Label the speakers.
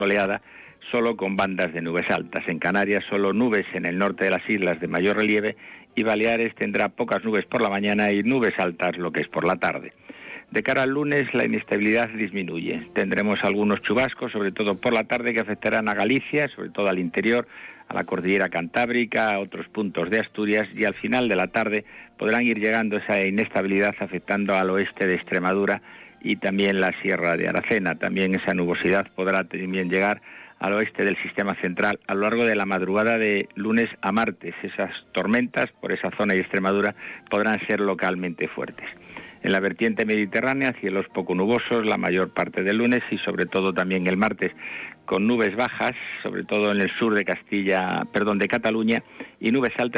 Speaker 1: soleada, solo con bandas de nubes altas. En Canarias solo nubes en el norte de las islas de mayor relieve, y Baleares tendrá pocas nubes por la mañana y nubes altas lo que es por la tarde. De cara al lunes, la inestabilidad disminuye. Tendremos algunos chubascos, sobre todo por la tarde, que afectarán a Galicia, sobre todo al interior, a la cordillera cantábrica, a otros puntos de Asturias, y al final de la tarde podrán ir llegando esa inestabilidad afectando al oeste de Extremadura y también la Sierra de Aracena. También esa nubosidad podrá también llegar al oeste del sistema central a lo largo de la madrugada de lunes a martes. Esas tormentas por esa zona de Extremadura podrán ser localmente fuertes. En la vertiente mediterránea, cielos poco nubosos la mayor parte del lunes y sobre todo también el martes, con nubes bajas, sobre todo en el sur de Cataluña, y nubes altas